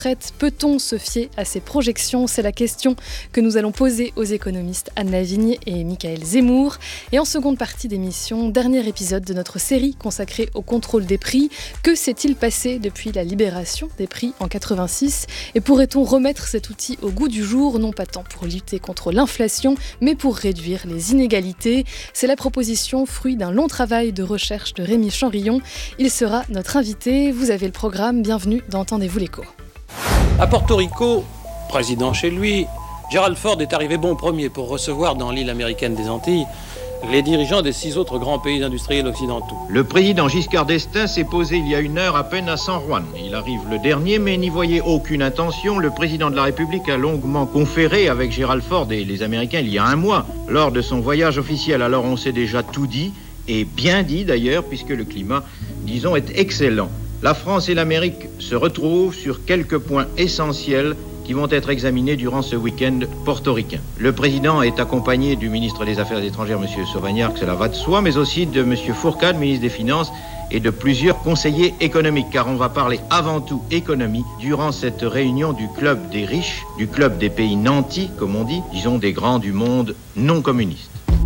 Peut-on se fier à ces projections ? C'est la question que nous allons poser aux économistes Anne Lavigne et Michaël Zemmour. Et en seconde partie d'émission, dernier épisode de notre série consacrée au contrôle des prix. Que s'est-il passé depuis la libération des prix en 86 ? Et pourrait-on remettre cet outil au goût du jour, non pas tant pour lutter contre l'inflation, mais pour réduire les inégalités ? C'est la proposition fruit d'un long travail de recherche de Rémi Chanrillon. Il sera notre invité. Vous avez le programme. Bienvenue dans Entendez-vous l'écho. À Porto Rico, président chez lui, Gerald Ford est arrivé bon premier pour recevoir dans l'île américaine des Antilles les dirigeants des 6 autres grands pays industriels occidentaux. Le président Giscard d'Estaing s'est posé il y a une heure à peine à San Juan. Il arrive le dernier, mais n'y voyait aucune intention. Le président de la République a longuement conféré avec Gerald Ford et les Américains il y a un mois, lors de son voyage officiel. Alors on s'est déjà tout dit, et bien dit d'ailleurs, puisque le climat, disons, est excellent. La France et l'Amérique se retrouvent sur quelques points essentiels qui vont être examinés durant ce week-end portoricain. Le président est accompagné du ministre des Affaires étrangères, M. Sauvagnargues, cela va de soi, mais aussi de M. Fourcade, ministre des Finances, et de plusieurs conseillers économiques, car on va parler avant tout économie durant cette réunion du club des riches, du club des pays nantis, comme on dit, disons des grands du monde non communistes.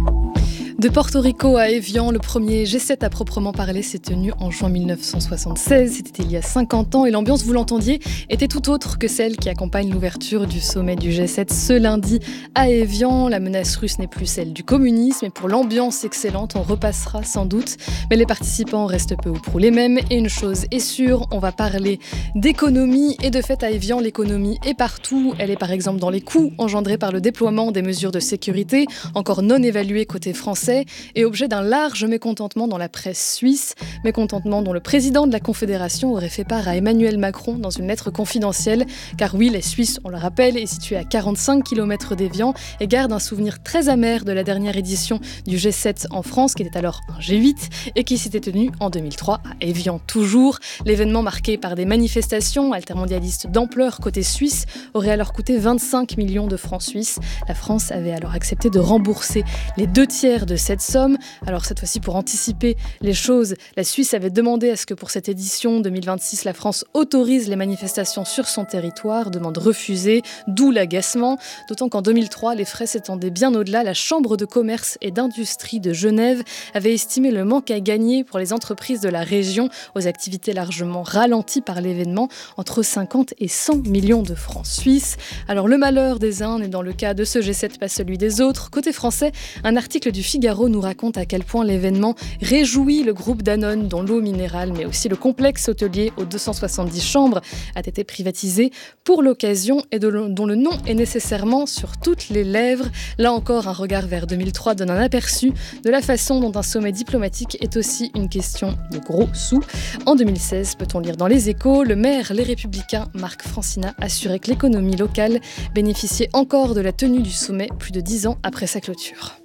De Porto Rico à Évian, le premier G7 à proprement parler s'est tenu en juin 1976. C'était il y a 50 ans et l'ambiance, vous l'entendiez, était tout autre que celle qui accompagne l'ouverture du sommet du G7 ce lundi à Évian. La menace russe n'est plus celle du communisme et pour l'ambiance excellente, on repassera sans doute. Mais les participants restent peu ou prou les mêmes et une chose est sûre, on va parler d'économie et de fait à Évian, l'économie est partout. Elle est par exemple dans les coûts engendrés par le déploiement des mesures de sécurité, encore non évaluées côté français, et objet d'un large mécontentement dans la presse suisse, mécontentement dont le président de la Confédération aurait fait part à Emmanuel Macron dans une lettre confidentielle, car oui, les Suisses, on le rappelle, est située à 45 km d'Évian et garde un souvenir très amer de la dernière édition du G7 en France, qui était alors un G8 et qui s'était tenu en 2003 à Évian toujours. L'événement marqué par des manifestations altermondialistes d'ampleur côté suisse aurait alors coûté 25 millions de francs suisses. La France avait alors accepté de rembourser les 2/3 de cette somme. Alors cette fois-ci, pour anticiper les choses, la Suisse avait demandé à ce que pour cette édition 2026, la France autorise les manifestations sur son territoire, demande refusée, d'où l'agacement, d'autant qu'en 2003, les frais s'étendaient bien au-delà. La Chambre de commerce et d'industrie de Genève avait estimé le manque à gagner pour les entreprises de la région aux activités largement ralenties par l'événement entre 50 et 100 millions de francs suisses. Alors le malheur des uns n'est dans le cas de ce G7 pas celui des autres. Côté français, un article du Figaro nous raconte à quel point l'événement réjouit le groupe Danone, dont l'eau minérale, mais aussi le complexe hôtelier aux 270 chambres, a été privatisé pour l'occasion et dont le nom est nécessairement sur toutes les lèvres. Là encore, un regard vers 2003 donne un aperçu de la façon dont un sommet diplomatique est aussi une question de gros sous. En 2016, peut-on lire dans Les Échos, le maire Les Républicains, Marc Francina, assurait que l'économie locale bénéficiait encore de la tenue du sommet plus de 10 ans après sa clôture.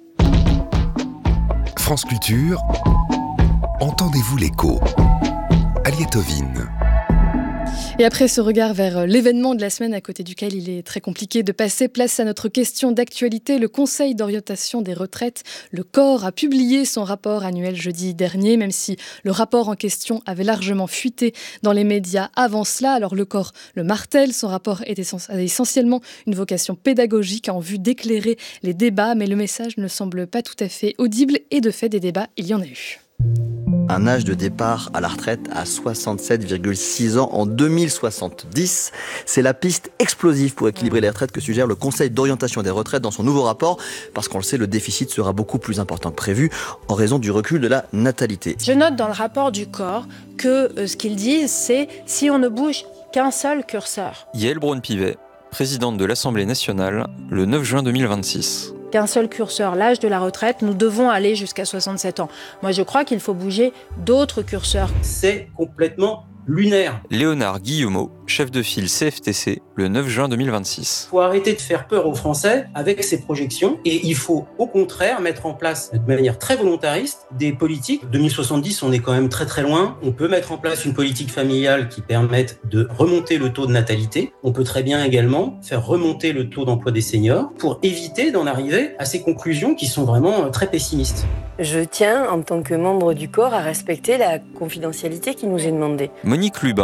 France Culture, Entendez-vous l'écho ? Aliette Ovine. Et après ce regard vers l'événement de la semaine à côté duquel il est très compliqué de passer, place à notre question d'actualité. Le Conseil d'orientation des retraites, le COR, a publié son rapport annuel jeudi dernier, même si le rapport en question avait largement fuité dans les médias avant cela. Alors le COR le martèle, son rapport a essentiellement une vocation pédagogique en vue d'éclairer les débats, mais le message ne semble pas tout à fait audible et de fait des débats, il y en a eu. Un âge de départ à la retraite à 67,6 ans en 2070. C'est la piste explosive pour équilibrer les retraites que suggère le Conseil d'orientation des retraites dans son nouveau rapport. Parce qu'on le sait, le déficit sera beaucoup plus important que prévu en raison du recul de la natalité. Je note dans le rapport du COR que ce qu'ils disent, c'est si on ne bouge qu'un seul curseur. Yael Braun-Pivet, présidente de l'Assemblée nationale, le 9 juin 2026. Qu'un seul curseur, l'âge de la retraite, nous devons aller jusqu'à 67 ans. Moi, je crois qu'il faut bouger d'autres curseurs. C'est complètement lunaire. Léonard Guillemot, chef de file CFTC, le 9 juin 2026. Il faut arrêter de faire peur aux Français avec ces projections et il faut au contraire mettre en place de manière très volontariste des politiques. 2070, on est quand même très très loin. On peut mettre en place une politique familiale qui permette de remonter le taux de natalité. On peut très bien également faire remonter le taux d'emploi des seniors pour éviter d'en arriver à ces conclusions qui sont vraiment très pessimistes. Je tiens, en tant que membre du corps, à respecter la confidentialité qui nous est demandée. Monique Lubin,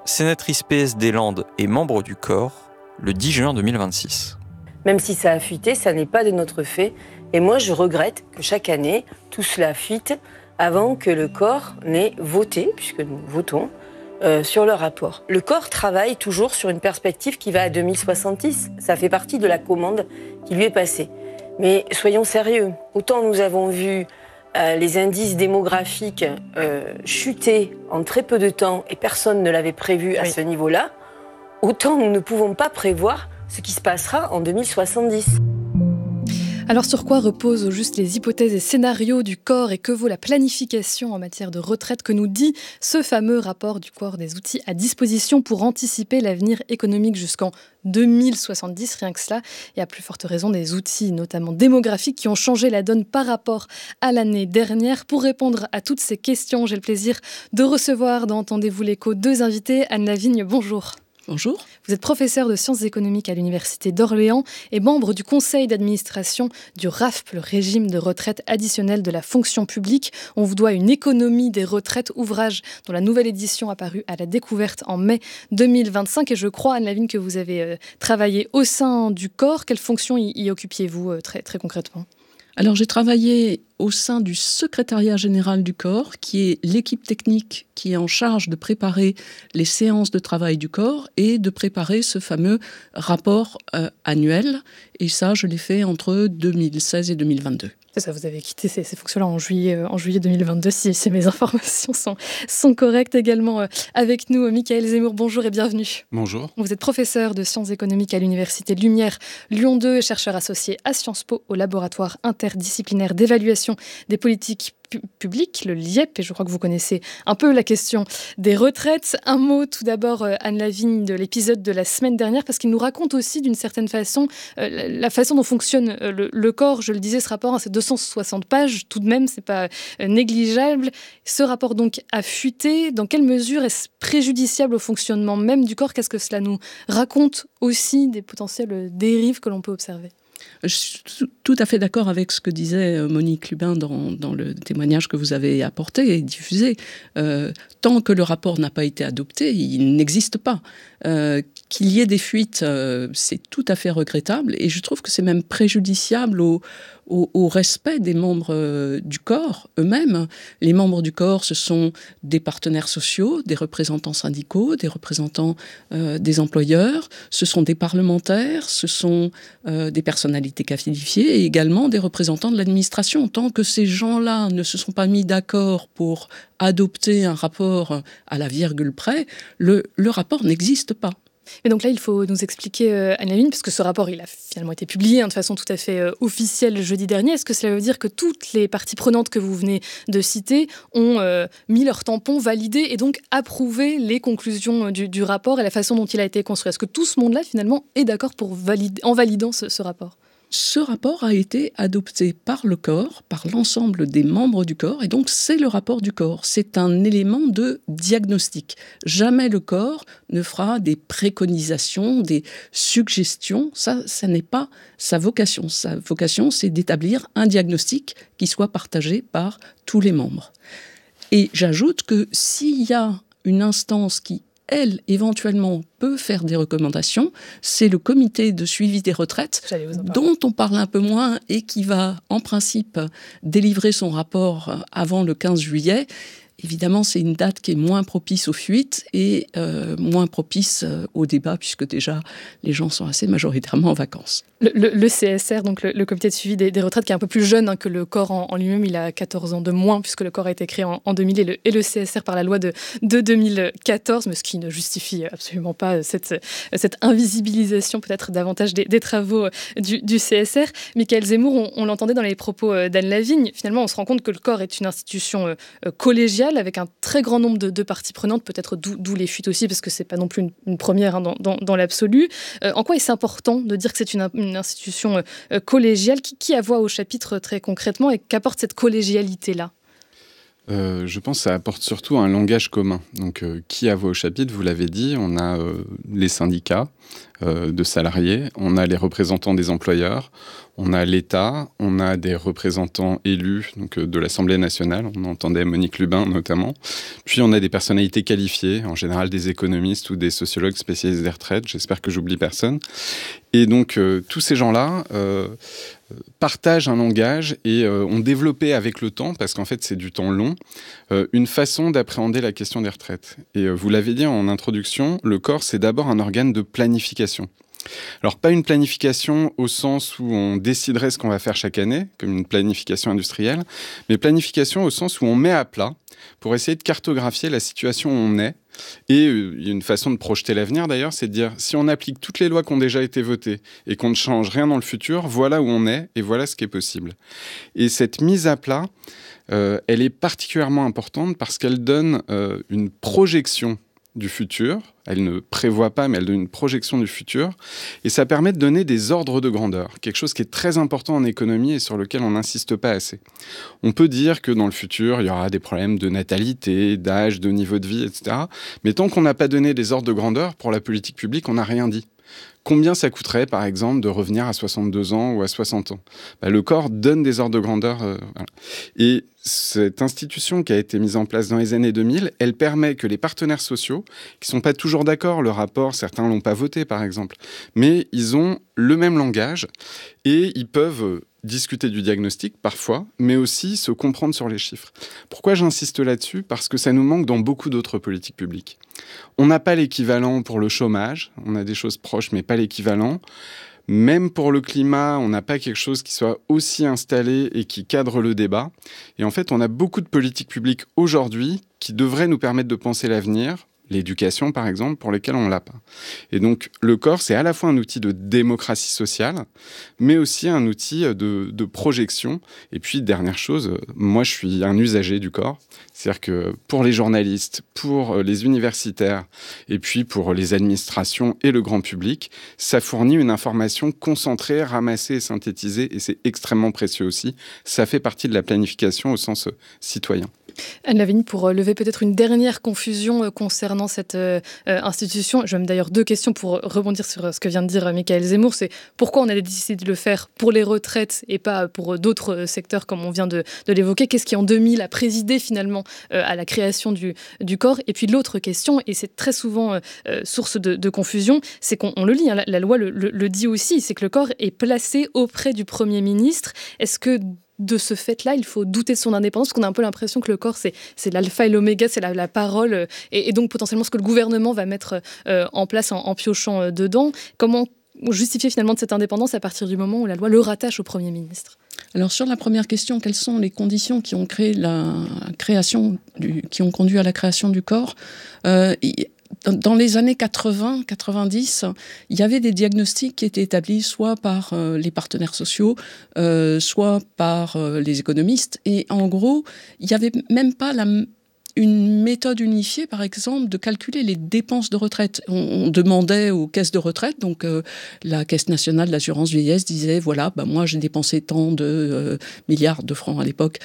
sénatrice PS des Landes et membre du corps, le 10 juin 2026. Même si ça a fuité, ça n'est pas de notre fait. Et moi, je regrette que chaque année, tout cela fuite avant que le corps n'ait voté, puisque nous votons, sur le rapport. Le corps travaille toujours sur une perspective qui va à 2066. Ça fait partie de la commande qui lui est passée. Mais soyons sérieux. Autant nous avons vu les indices démographiques chuter en très peu de temps et personne ne l'avait prévu à ce niveau-là, autant nous ne pouvons pas prévoir ce qui se passera en 2070. Alors sur quoi reposent au juste les hypothèses et scénarios du corps et que vaut la planification en matière de retraite que nous dit ce fameux rapport du corps des outils à disposition pour anticiper l'avenir économique jusqu'en 2070, rien que cela, et à plus forte raison des outils notamment démographiques qui ont changé la donne par rapport à l'année dernière. Pour répondre à toutes ces questions, j'ai le plaisir de recevoir dans Entendez-vous l'écho 2 invités. Anne Lavigne, bonjour. Bonjour. Vous êtes professeur de sciences économiques à l'Université d'Orléans et membre du conseil d'administration du RAFP, le régime de retraite additionnelle de la fonction publique. On vous doit une économie des retraites, ouvrage dont la nouvelle édition a paru à la découverte en mai 2025. Et je crois, Anne Lavigne, que vous avez travaillé au sein du corps. Quelle fonction y occupiez-vous très, très concrètement ? Alors j'ai travaillé au sein du secrétariat général du corps, qui est l'équipe technique qui est en charge de préparer les séances de travail du corps et de préparer ce fameux rapport annuel. Et ça, je l'ai fait entre 2016 et 2022. C'est ça, vous avez quitté ces fonctions-là en juillet 2022, si mes informations sont correctes. Également avec nous, Michaël Zemmour, bonjour et bienvenue. Bonjour. Vous êtes professeur de sciences économiques à l'Université Lumière Lyon 2 et chercheur associé à Sciences Po au laboratoire interdisciplinaire d'évaluation des politiques public, le LIEP, et je crois que vous connaissez un peu la question des retraites. Un mot tout d'abord, Anne Lavigne, de l'épisode de la semaine dernière, parce qu'il nous raconte aussi d'une certaine façon la façon dont fonctionne le corps. Je le disais, ce rapport, c'est 260 pages, tout de même, c'est pas négligeable. Ce rapport donc a fuité. Dans quelle mesure est-ce préjudiciable au fonctionnement même du corps ? Qu'est-ce que cela nous raconte aussi des potentielles dérives que l'on peut observer ? Je suis tout à fait d'accord avec ce que disait Monique Lubin dans le témoignage que vous avez apporté et diffusé. Tant que le rapport n'a pas été adopté, il n'existe pas. Qu'il y ait des fuites, c'est tout à fait regrettable et je trouve que c'est même préjudiciable au respect des membres du corps eux-mêmes. Les membres du corps, ce sont des partenaires sociaux, des représentants syndicaux, des représentants des employeurs, ce sont des parlementaires, ce sont des personnalités qualifiées et également des représentants de l'administration. Tant que ces gens-là ne se sont pas mis d'accord pour adopter un rapport à la virgule près, le rapport n'existe pas. Mais donc là, il faut nous expliquer, Anne Lavigne, parce que ce rapport, il a finalement été publié de façon tout à fait officielle jeudi dernier. Est-ce que cela veut dire que toutes les parties prenantes que vous venez de citer ont mis leur tampon, validé et donc approuvé les conclusions du rapport et la façon dont il a été construit ? Est-ce que tout ce monde-là, finalement, est d'accord en validant ce rapport ? Ce rapport a été adopté par le corps, par l'ensemble des membres du corps, et donc c'est le rapport du corps. C'est un élément de diagnostic. Jamais le corps ne fera des préconisations, des suggestions. Ça n'est pas sa vocation. Sa vocation, c'est d'établir un diagnostic qui soit partagé par tous les membres. Et j'ajoute que s'il y a une instance qui elle, éventuellement, peut faire des recommandations, c'est le comité de suivi des retraites, dont on parle un peu moins et qui va, en principe, délivrer son rapport avant le 15 juillet. Évidemment, c'est une date qui est moins propice aux fuites et moins propice au débat, puisque déjà, les gens sont assez majoritairement en vacances. Le CSR, donc le comité de suivi des retraites, qui est un peu plus jeune que le corps en lui-même, il a 14 ans de moins, puisque le corps a été créé en 2000, et le CSR par la loi de 2014, mais ce qui ne justifie absolument pas cette invisibilisation, peut-être davantage des travaux du CSR. Michaël Zemmour, on l'entendait dans les propos d'Anne Lavigne, finalement, on se rend compte que le corps est une institution collégiale, avec un très grand nombre de parties prenantes, peut-être d'où les fuites aussi, parce que c'est pas non plus une première dans l'absolu. En quoi est-ce important de dire que c'est une institution collégiale qui a voix au chapitre très concrètement et qu'apporte cette collégialité-là ? Je pense que ça apporte surtout un langage commun. Donc, qui a voix au chapitre, vous l'avez dit, on a les syndicats de salariés, on a les représentants des employeurs, on a l'État, on a des représentants élus donc, de l'Assemblée nationale, on entendait Monique Lubin notamment, puis on a des personnalités qualifiées, en général des économistes ou des sociologues spécialisés des retraites, j'espère que j'oublie personne. Et donc, tous ces gens-là partagent un langage et ont développé avec le temps, parce qu'en fait c'est du temps long, une façon d'appréhender la question des retraites. Et vous l'avez dit en introduction, le corps c'est d'abord un organe de planification. Alors pas une planification au sens où on déciderait ce qu'on va faire chaque année, comme une planification industrielle, mais planification au sens où on met à plat pour essayer de cartographier la situation où on est. Et une façon de projeter l'avenir d'ailleurs, c'est de dire si on applique toutes les lois qui ont déjà été votées et qu'on ne change rien dans le futur, voilà où on est et voilà ce qui est possible. Et cette mise à plat, elle est particulièrement importante parce qu'elle donne une projection du futur. Elle ne prévoit pas, mais elle donne une projection du futur. Et ça permet de donner des ordres de grandeur, quelque chose qui est très important en économie et sur lequel on n'insiste pas assez. On peut dire que dans le futur, il y aura des problèmes de natalité, d'âge, de niveau de vie, etc. Mais tant qu'on n'a pas donné des ordres de grandeur pour la politique publique, on n'a rien dit. Combien ça coûterait, par exemple, de revenir à 62 ans ou à 60 ans ? Le corps donne des ordres de grandeur. Voilà. Et cette institution qui a été mise en place dans les années 2000, elle permet que les partenaires sociaux, qui ne sont pas toujours d'accord, le rapport, certains ne l'ont pas voté, par exemple, mais ils ont le même langage et ils peuvent discuter du diagnostic parfois, mais aussi se comprendre sur les chiffres. Pourquoi j'insiste là-dessus ? Parce que ça nous manque dans beaucoup d'autres politiques publiques. On n'a pas l'équivalent pour le chômage, on a des choses proches mais pas l'équivalent. Même pour le climat, on n'a pas quelque chose qui soit aussi installé et qui cadre le débat. Et en fait, on a beaucoup de politiques publiques aujourd'hui qui devraient nous permettre de penser l'avenir, l'éducation par exemple, pour lesquelles on ne l'a pas. Et donc le corps, c'est à la fois un outil de démocratie sociale, mais aussi un outil de projection. Et puis, dernière chose, moi je suis un usager du corps. C'est-à-dire que pour les journalistes, pour les universitaires, et puis pour les administrations et le grand public, ça fournit une information concentrée, ramassée et synthétisée, et c'est extrêmement précieux aussi. Ça fait partie de la planification au sens citoyen. Anne Lavigne, pour lever peut-être une dernière confusion concernant cette institution, j'ai même d'ailleurs 2 questions pour rebondir sur ce que vient de dire Michaël Zemmour. C'est pourquoi on a décidé de le faire pour les retraites et pas pour d'autres secteurs comme on vient de l'évoquer. Qu'est-ce qui en 2000 a présidé finalement à la création du corps ? Et puis l'autre question, et c'est très souvent source de confusion, c'est qu'on le lit, hein, la loi le dit aussi, c'est que le corps est placé auprès du Premier ministre. Est-ce que de ce fait-là, il faut douter de son indépendance, parce qu'on a un peu l'impression que le corps, c'est l'alpha et l'oméga, c'est la parole, et donc potentiellement ce que le gouvernement va mettre en place en piochant dedans. Comment justifier finalement de cette indépendance à partir du moment où la loi le rattache au Premier ministre ? Alors sur la première question, quelles sont les conditions qui ont créé qui ont conduit à la création du corps ? Dans les années 80-90, il y avait des diagnostics qui étaient établis soit par les partenaires sociaux, soit par les économistes. Et en gros, il n'y avait même pas une méthode unifiée, par exemple, de calculer les dépenses de retraite. On demandait aux caisses de retraite, donc la Caisse nationale d'assurance vieillesse disait, voilà, moi j'ai dépensé tant de milliards de francs à l'époque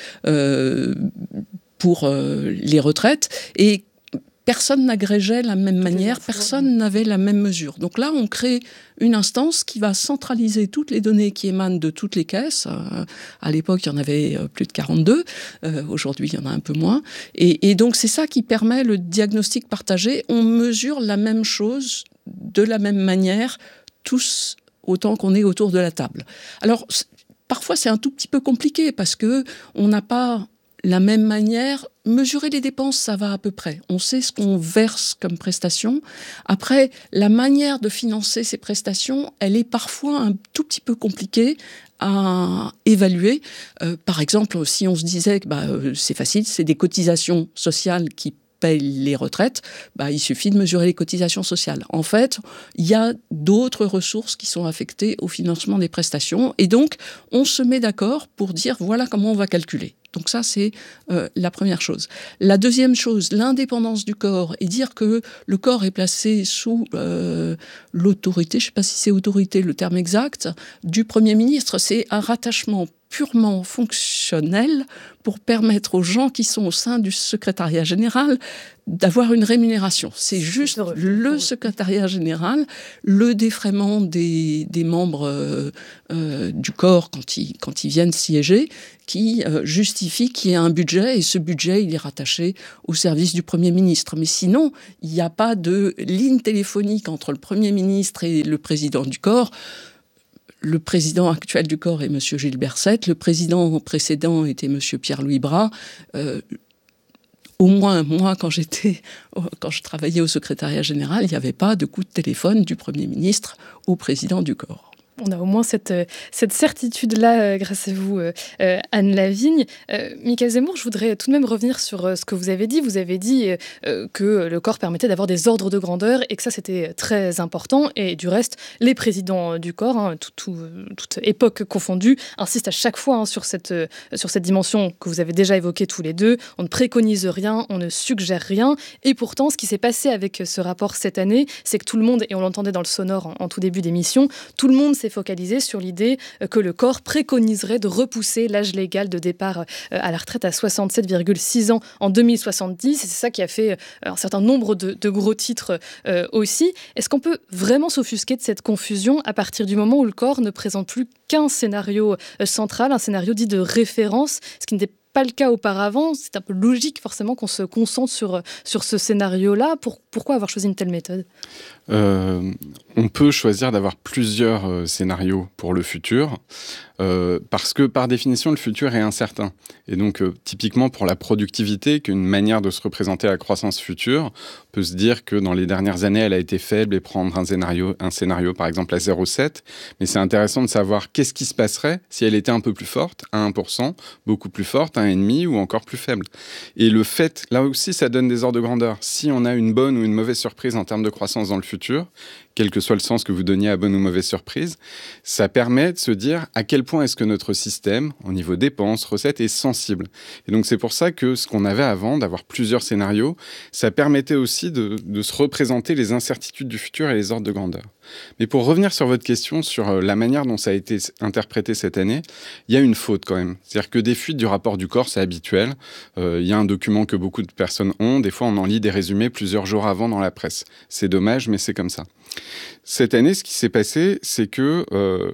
pour les retraites. Et personne n'agrégeait la même manière, personne n'avait la même mesure. Donc là, on crée une instance qui va centraliser toutes les données qui émanent de toutes les caisses. À l'époque, il y en avait plus de 42. Aujourd'hui, il y en a un peu moins. Et donc, c'est ça qui permet le diagnostic partagé. On mesure la même chose de la même manière, tous autant qu'on est autour de la table. Alors, parfois, c'est un tout petit peu compliqué parce qu'on n'a pas la même manière. Mesurer les dépenses, ça va à peu près. On sait ce qu'on verse comme prestation. Après, la manière de financer ces prestations, elle est parfois un tout petit peu compliquée à évaluer. Par exemple, si on se disait que c'est facile, c'est des cotisations sociales qui payent les retraites, il suffit de mesurer les cotisations sociales. En fait, il y a d'autres ressources qui sont affectées au financement des prestations. Et donc, on se met d'accord pour dire voilà comment on va calculer. Donc ça, c'est la première chose. La deuxième chose, l'indépendance du corps, et dire que le corps est placé sous l'autorité, je ne sais pas si c'est autorité le terme exact, du Premier ministre, c'est un rattachement purement fonctionnel pour permettre aux gens qui sont au sein du secrétariat général d'avoir une rémunération. C'est juste le secrétariat général, le défraiement des membres du corps quand ils viennent siéger, qui justifie qu'il y ait un budget, et ce budget, il est rattaché au service du Premier ministre. Mais sinon, il n'y a pas de ligne téléphonique entre le Premier ministre et le président du corps. Le président actuel du corps est M. Gilles Berset. Le président précédent était M. Pierre-Louis Bras. Au moins, moi, quand je travaillais au secrétariat général, il n'y avait pas de coup de téléphone du Premier ministre au président du corps. On a au moins cette certitude-là grâce à vous, Anne Lavigne. Michaël Zemmour, je voudrais tout de même revenir sur ce que vous avez dit. Vous avez dit que le corps permettait d'avoir des ordres de grandeur et que ça, c'était très important. Et du reste, les présidents du corps, toute époque confondue, insistent à chaque fois sur cette dimension que vous avez déjà évoquée tous les deux. On ne préconise rien, on ne suggère rien. Et pourtant, ce qui s'est passé avec ce rapport cette année, c'est que tout le monde, et on l'entendait dans le sonore en tout début d'émission, tout le monde s'est focalisé sur l'idée que le corps préconiserait de repousser l'âge légal de départ à la retraite à 67,6 ans en 2070. Et c'est ça qui a fait un certain nombre de gros titres aussi. Est-ce qu'on peut vraiment s'offusquer de cette confusion à partir du moment où le corps ne présente plus qu'un scénario central, un scénario dit de référence, ce qui n'était pas le cas auparavant? C'est un peu logique forcément qu'on se concentre sur ce scénario-là. Pourquoi avoir choisi une telle méthode ? On peut choisir d'avoir plusieurs scénarios pour le futur, parce que par définition le futur est incertain. Et donc typiquement pour la productivité, qu'une manière de se représenter la croissance future, on peut se dire que dans les dernières années elle a été faible et prendre un scénario par exemple à 0,7, mais c'est intéressant de savoir qu'est-ce qui se passerait si elle était un peu plus forte, à 1%, beaucoup plus forte, à 1,5% ou encore plus faible. Et le fait, là aussi ça donne des ordres de grandeur. Si on a une bonne ou une mauvaise surprise en termes de croissance dans le futur, quel que soit le sens que vous donniez à bonne ou mauvaise surprise, ça permet de se dire à quel point est-ce que notre système, au niveau dépenses, recettes, est sensible. Et donc c'est pour ça que ce qu'on avait avant, d'avoir plusieurs scénarios, ça permettait aussi de se représenter les incertitudes du futur et les ordres de grandeur. Mais pour revenir sur votre question, sur la manière dont ça a été interprété cette année, il y a une faute quand même. C'est-à-dire que des fuites du rapport du corps, c'est habituel. Il y a un document que beaucoup de personnes ont. Des fois, on en lit des résumés plusieurs jours avant dans la presse. C'est dommage, mais c'est comme ça. Cette année, ce qui s'est passé, c'est que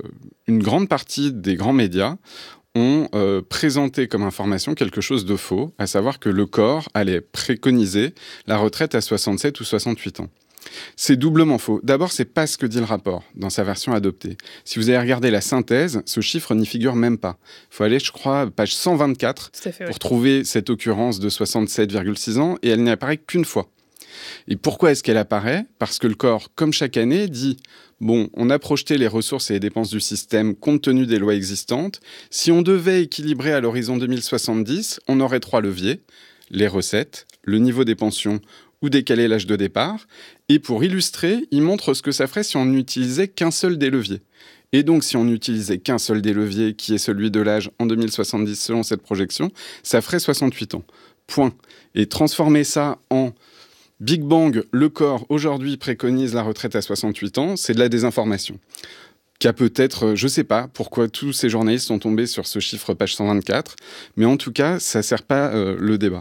une grande partie des grands médias ont présenté comme information quelque chose de faux, à savoir que le corps allait préconiser la retraite à 67 ou 68 ans. C'est doublement faux. D'abord, c'est pas ce que dit le rapport dans sa version adoptée. Si vous avez regardé la synthèse, ce chiffre n'y figure même pas. Il faut aller, je crois, page 124 pour trouver cette occurrence de 67,6 ans, et elle n'y apparaît qu'une fois. Et pourquoi est-ce qu'elle apparaît ? Parce que le corps, comme chaque année, dit « Bon, on a projeté les ressources et les dépenses du système compte tenu des lois existantes. Si on devait équilibrer à l'horizon 2070, on aurait 3 leviers, les recettes, le niveau des pensions ou décaler l'âge de départ. Et pour illustrer, il montre ce que ça ferait si on n'utilisait qu'un seul des leviers. Et donc, si on n'utilisait qu'un seul des leviers, qui est celui de l'âge en 2070 selon cette projection, ça ferait 68 ans. Point. Et transformer ça en Big Bang, le corps, aujourd'hui, préconise la retraite à 68 ans, c'est de la désinformation. Qu'à peut-être, je ne sais pas pourquoi tous ces journalistes sont tombés sur ce chiffre page 124, mais en tout cas, ça ne sert pas le débat.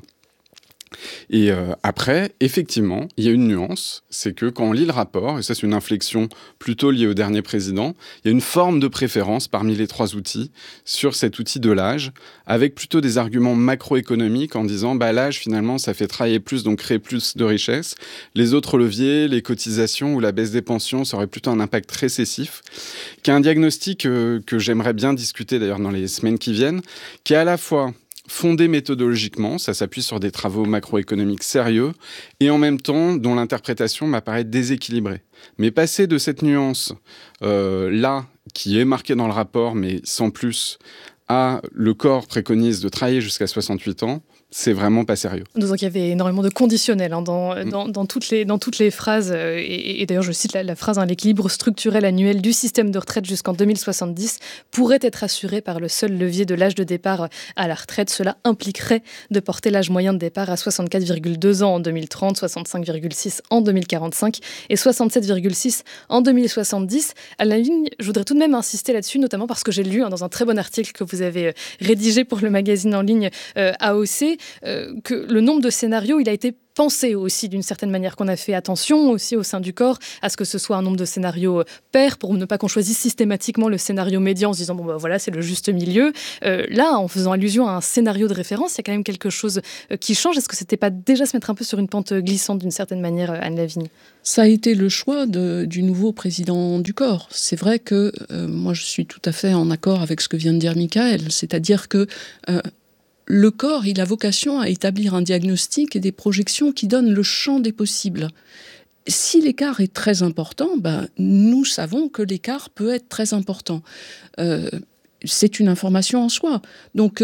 Et après, effectivement, il y a une nuance, c'est que quand on lit le rapport, et ça c'est une inflexion plutôt liée au dernier président, il y a une forme de préférence parmi les 3 outils sur cet outil de l'âge, avec plutôt des arguments macroéconomiques en disant l'âge finalement ça fait travailler plus, donc créer plus de richesse. Les autres leviers, les cotisations ou la baisse des pensions, ça aurait plutôt un impact récessif, qui est un diagnostic que j'aimerais bien discuter d'ailleurs dans les semaines qui viennent, qui est à la fois fondé méthodologiquement, ça s'appuie sur des travaux macroéconomiques sérieux, et en même temps, dont l'interprétation m'apparaît déséquilibrée. Mais passer de cette nuance là, qui est marquée dans le rapport, mais sans plus, à le corps préconise de travailler jusqu'à 68 ans, c'est vraiment pas sérieux. Donc il y avait énormément de conditionnels dans toutes les phrases. Et d'ailleurs, je cite la phrase, l'équilibre structurel annuel du système de retraite jusqu'en 2070 pourrait être assuré par le seul levier de l'âge de départ à la retraite. Cela impliquerait de porter l'âge moyen de départ à 64,2 ans en 2030, 65,6 en 2045 et 67,6 en 2070. À la ligne, je voudrais tout de même insister là-dessus, notamment parce que j'ai lu dans un très bon article que vous avez rédigé pour le magazine en ligne AOC, que le nombre de scénarios, il a été pensé aussi d'une certaine manière, qu'on a fait attention aussi au sein du corps à ce que ce soit un nombre de scénarios pairs pour ne pas qu'on choisisse systématiquement le scénario médian en se disant voilà, c'est le juste milieu. Là, en faisant allusion à un scénario de référence, il y a quand même quelque chose qui change. Est-ce que c'était pas déjà se mettre un peu sur une pente glissante d'une certaine manière, Anne Lavigne ? Ça a été le choix du nouveau président du corps. C'est vrai que moi je suis tout à fait en accord avec ce que vient de dire Michael, c'est-à-dire que le corps, il a vocation à établir un diagnostic et des projections qui donnent le champ des possibles. Si l'écart est très important, nous savons que l'écart peut être très important. C'est une information en soi. Donc,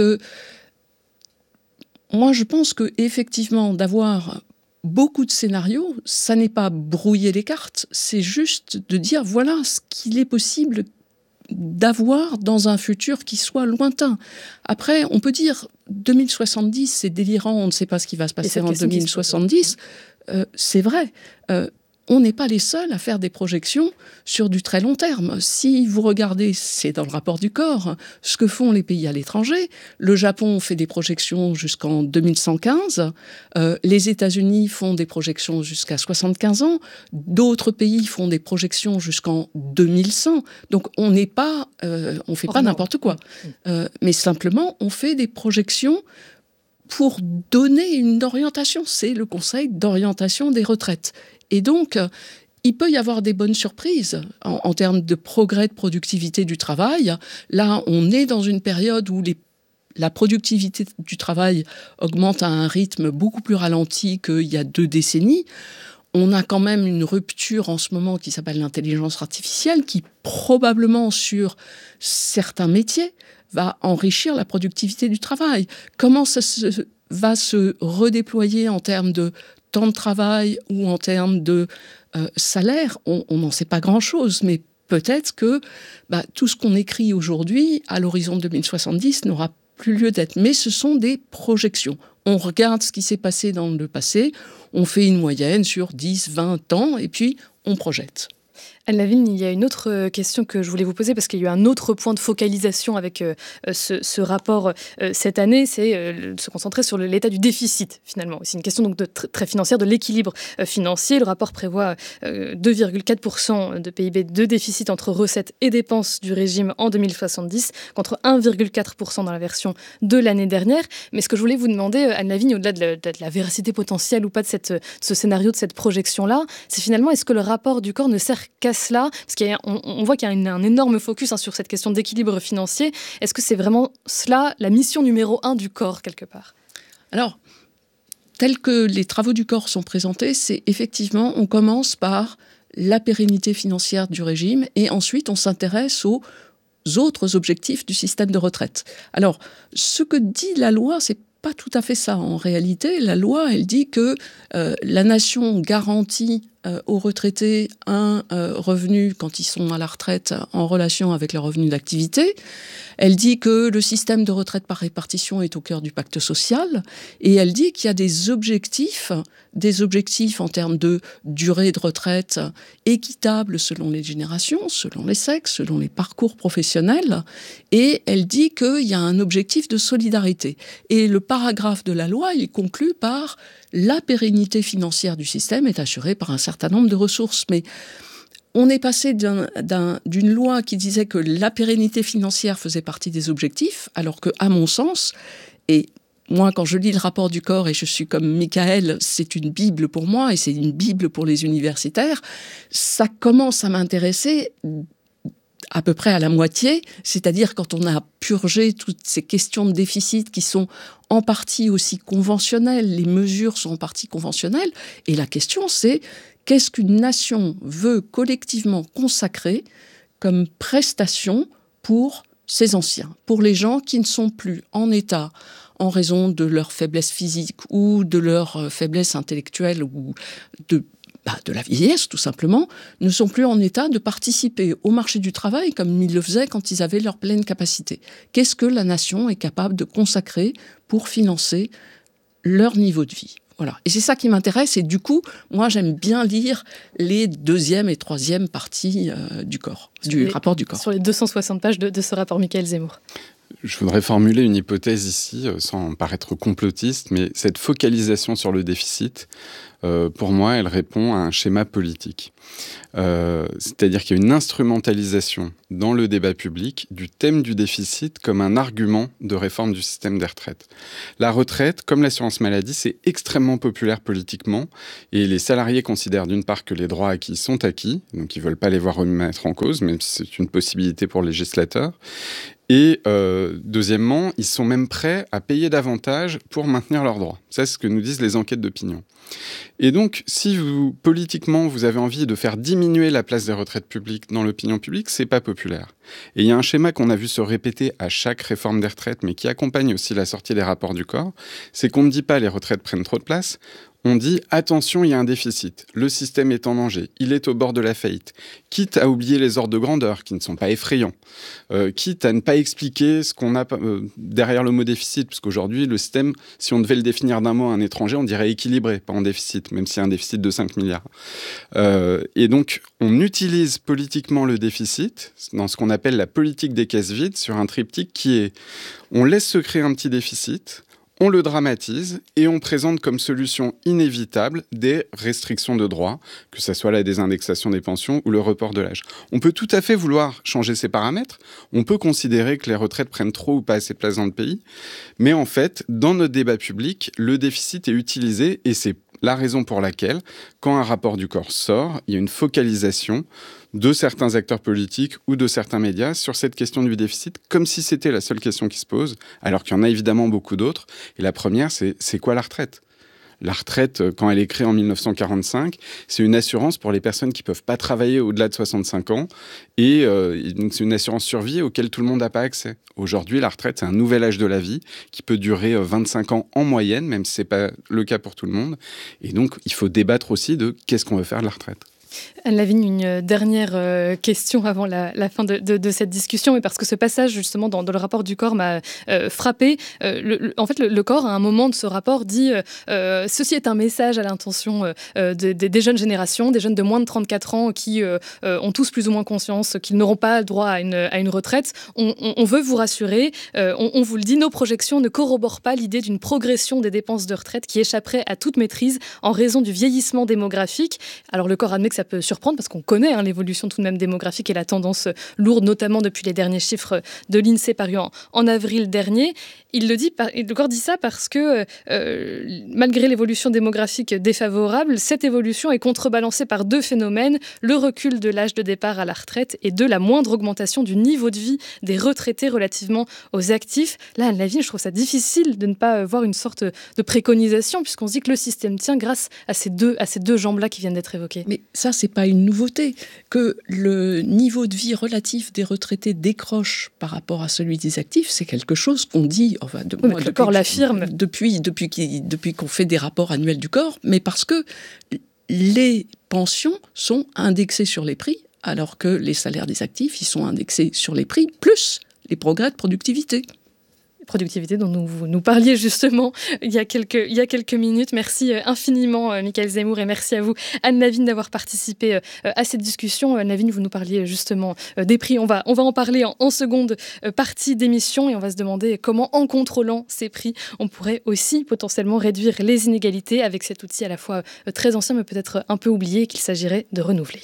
moi, je pense qu'effectivement, d'avoir beaucoup de scénarios, ça n'est pas brouiller les cartes, c'est juste de dire voilà ce qu'il est possible d'avoir dans un futur qui soit lointain. Après, on peut dire 2070, c'est délirant, on ne sait pas ce qui va se passer en 2070. C'est vrai. On n'est pas les seuls à faire des projections sur du très long terme. Si vous regardez, c'est dans le rapport du corps, ce que font les pays à l'étranger. Le Japon fait des projections jusqu'en 2115. Les États-Unis font des projections jusqu'à 75 ans. D'autres pays font des projections jusqu'en 2100. Donc on n'est pas, on fait pas n'importe quoi. Mais simplement, on fait des projections pour donner une orientation. C'est le Conseil d'orientation des retraites. Et donc, il peut y avoir des bonnes surprises en termes de progrès de productivité du travail. Là, on est dans une période où la productivité du travail augmente à un rythme beaucoup plus ralenti qu'il y a 2 décennies. On a quand même une rupture en ce moment qui s'appelle l'intelligence artificielle, qui probablement sur certains métiers va enrichir la productivité du travail. Comment ça va se redéployer en termes de temps de travail ou en termes de salaire, on n'en sait pas grand-chose, mais peut-être que tout ce qu'on écrit aujourd'hui, à l'horizon 2070, n'aura plus lieu d'être. Mais ce sont des projections. On regarde ce qui s'est passé dans le passé, on fait une moyenne sur 10, 20 ans, et puis on projette. Anne Lavigne, il y a une autre question que je voulais vous poser parce qu'il y a eu un autre point de focalisation avec ce rapport cette année, c'est se concentrer sur l'état du déficit finalement. C'est une question donc très financière, de l'équilibre financier. Le rapport prévoit 2,4% de PIB de déficit entre recettes et dépenses du régime en 2070 contre 1,4% dans la version de l'année dernière. Mais ce que je voulais vous demander, Anne Lavigne, au-delà de la véracité potentielle ou pas de ce scénario, de cette projection-là, c'est finalement est-ce que le rapport du corps ne sert qu'à cela, parce qu'on voit qu'il y a un énorme focus sur cette question d'équilibre financier. Est-ce que c'est vraiment cela, la mission numéro 1 du corps, quelque part ? Alors, tels que les travaux du corps sont présentés, c'est effectivement, on commence par la pérennité financière du régime et ensuite on s'intéresse aux autres objectifs du système de retraite. Alors, ce que dit la loi, c'est pas tout à fait ça. En réalité, la loi, elle dit que la nation garantit aux retraités un revenu quand ils sont à la retraite en relation avec leur revenu d'activité. Elle dit que le système de retraite par répartition est au cœur du pacte social et elle dit qu'il y a des objectifs en termes de durée de retraite équitables selon les générations, selon les sexes, selon les parcours professionnels et elle dit qu'il y a un objectif de solidarité. Et le paragraphe de la loi, il conclut par la pérennité financière du système est assurée par un certain nombre de ressources. Mais on est passé d'une loi qui disait que la pérennité financière faisait partie des objectifs, alors que, à mon sens, et moi, quand je lis le rapport du corps, et je suis comme Michael, c'est une bible pour moi, et c'est une bible pour les universitaires, ça commence à m'intéresser à peu près à la moitié, c'est-à-dire quand on a purgé toutes ces questions de déficit qui sont en partie aussi conventionnelles, les mesures sont en partie conventionnelles, et la question c'est qu'est-ce qu'une nation veut collectivement consacrer comme prestation pour ses anciens, pour les gens qui ne sont plus en état, en raison de leur faiblesse physique ou de leur faiblesse intellectuelle ou de la vieillesse, tout simplement, ne sont plus en état de participer au marché du travail comme ils le faisaient quand ils avaient leur pleine capacité. Qu'est-ce que la nation est capable de consacrer pour financer leur niveau de vie ? Voilà. Et c'est ça qui m'intéresse. Et du coup, moi, j'aime bien lire les 2e et 3e parties du rapport du corps. Sur les 260 pages de ce rapport, Michaël Zemmour. Je voudrais formuler une hypothèse ici, sans paraître complotiste, mais cette focalisation sur le déficit, pour moi, elle répond à un schéma politique. C'est-à-dire qu'il y a une instrumentalisation dans le débat public du thème du déficit comme un argument de réforme du système des retraites. La retraite, comme l'assurance maladie, c'est extrêmement populaire politiquement et les salariés considèrent d'une part que les droits acquis sont acquis, donc ils ne veulent pas les voir remettre en cause, même si c'est une possibilité pour le législateur. Et deuxièmement, ils sont même prêts à payer davantage pour maintenir leurs droits. Ça, c'est ce que nous disent les enquêtes d'opinion. Et donc, si politiquement, vous avez envie de faire diminuer la place des retraites publiques dans l'opinion publique, c'est pas populaire. Et il y a un schéma qu'on a vu se répéter à chaque réforme des retraites, mais qui accompagne aussi la sortie des rapports du corps, c'est qu'on ne dit pas les retraites prennent trop de place. On dit « attention, il y a un déficit, le système est en danger, il est au bord de la faillite », quitte à oublier les ordres de grandeur qui ne sont pas effrayants, quitte à ne pas expliquer ce qu'on a derrière le mot déficit, parce qu'aujourd'hui, le système, si on devait le définir d'un mot à un étranger, on dirait équilibré, pas en déficit, même s'il y a un déficit de 5 milliards. Et donc, on utilise politiquement le déficit dans ce qu'on appelle la politique des caisses vides sur un triptyque qui est « on laisse se créer un petit déficit », on le dramatise et on présente comme solution inévitable des restrictions de droits, que ce soit la désindexation des pensions ou le report de l'âge. On peut tout à fait vouloir changer ces paramètres, on peut considérer que les retraites prennent trop ou pas assez de place dans le pays, mais en fait, dans notre débat public, le déficit est utilisé et c'est la raison pour laquelle, quand un rapport du corps sort, il y a une focalisation de certains acteurs politiques ou de certains médias sur cette question du déficit, comme si c'était la seule question qui se pose, alors qu'il y en a évidemment beaucoup d'autres. Et la première, c'est quoi la retraite ? La retraite, quand elle est créée en 1945, c'est une assurance pour les personnes qui ne peuvent pas travailler au-delà de 65 ans. Et donc, c'est une assurance survie auquel tout le monde n'a pas accès. Aujourd'hui, la retraite, c'est un nouvel âge de la vie qui peut durer 25 ans en moyenne, même si ce n'est pas le cas pour tout le monde. Et donc, il faut débattre aussi de qu'est-ce qu'on veut faire de la retraite. Anne Lavigne, une dernière question avant la fin de cette discussion, et parce que ce passage justement dans le rapport du corps m'a frappé. En fait, le corps, à un moment de ce rapport, dit ceci est un message à l'intention des jeunes générations, des jeunes de moins de 34 ans qui ont tous plus ou moins conscience qu'ils n'auront pas droit à une retraite. On veut vous rassurer, on vous le dit, nos projections ne corroborent pas l'idée d'une progression des dépenses de retraite qui échapperait à toute maîtrise en raison du vieillissement démographique. Alors le corps admet que ça peut surprendre parce qu'on connaît l'évolution tout de même démographique et la tendance lourde, notamment depuis les derniers chiffres de l'INSEE parus en avril dernier. Le corps dit ça parce que malgré l'évolution démographique défavorable, cette évolution est contrebalancée par deux phénomènes, le recul de l'âge de départ à la retraite et la moindre augmentation du niveau de vie des retraités relativement aux actifs. Là, Anne Lavigne, je trouve ça difficile de ne pas voir une sorte de préconisation puisqu'on se dit que le système tient grâce à ces deux jambes-là qui viennent d'être évoquées. Mais ça, c'est pas une nouveauté. Que le niveau de vie relatif des retraités décroche par rapport à celui des actifs, c'est quelque chose qu'on dit... le corps l'affirme. Depuis qu'on fait des rapports annuels du corps, mais parce que les pensions sont indexées sur les prix, alors que les salaires des actifs, ils sont indexés sur les prix, plus les progrès de productivité. Productivité dont vous nous parliez justement il y a quelques minutes. Merci infiniment Michaël Zemmour et merci à vous Anne Lavigne d'avoir participé à cette discussion. Anne Lavigne, vous nous parliez justement des prix. On va en parler en seconde partie d'émission et on va se demander comment, en contrôlant ces prix, on pourrait aussi potentiellement réduire les inégalités avec cet outil à la fois très ancien mais peut-être un peu oublié et qu'il s'agirait de renouveler.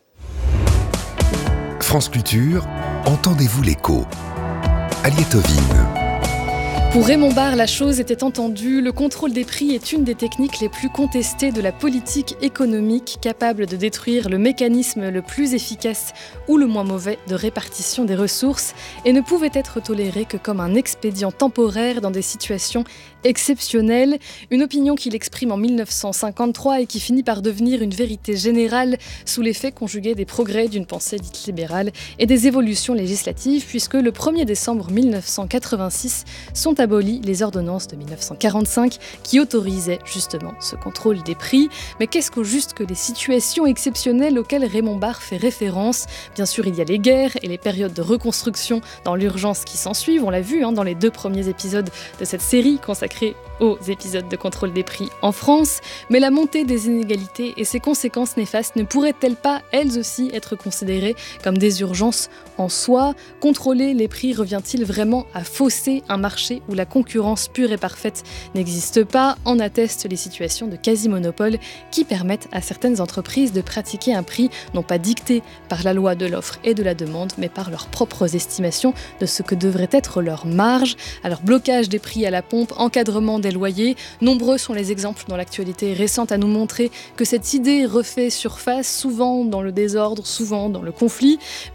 France Culture, entendez-vous l'écho ? Aliette Ovine. Pour Raymond Barre, la chose était entendue. Le contrôle des prix est une des techniques les plus contestées de la politique économique, capable de détruire le mécanisme le plus efficace ou le moins mauvais de répartition des ressources et ne pouvait être tolérée que comme un expédient temporaire dans des situations exceptionnelle. Une opinion qu'il exprime en 1953 et qui finit par devenir une vérité générale sous l'effet conjugué des progrès d'une pensée dite libérale et des évolutions législatives, puisque le 1er décembre 1986 sont abolies les ordonnances de 1945 qui autorisaient justement ce contrôle des prix. Mais qu'est-ce qu'au juste que les situations exceptionnelles auxquelles Raymond Barre fait référence? Bien sûr, il y a les guerres et les périodes de reconstruction dans l'urgence qui s'ensuivent. On l'a vu dans les 2 premiers épisodes de cette série consacrée aux épisodes de contrôle des prix en France. Mais la montée des inégalités et ses conséquences néfastes ne pourraient-elles pas, elles aussi, être considérées comme des urgences en soi? Contrôler les prix revient-il vraiment à fausser un marché où la concurrence pure et parfaite n'existe pas? En attestent les situations de quasi-monopole qui permettent à certaines entreprises de pratiquer un prix non pas dicté par la loi de l'offre et de la demande, mais par leurs propres estimations de ce que devrait être leur marge. Alors blocage des prix à la pompe, encadrement des loyers, nombreux sont les exemples dans l'actualité récente à nous montrer que cette idée refait surface, souvent dans le désordre, souvent dans le conflit.